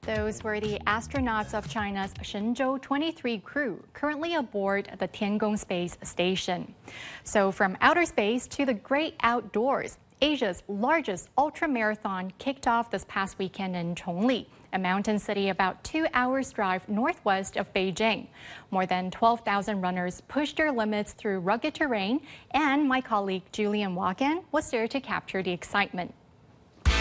Those were the astronauts of China's Shenzhou 23 crew, currently aboard the Tiangong Space Station. So from outer space to the great outdoors, Asia's largest ultramarathon kicked off this past weekend in Chongli, a mountain city about 2 hours drive northwest of Beijing. More than 12,000 runners pushed their limits through rugged terrain, and my colleague Julian Walken was there to capture the excitement.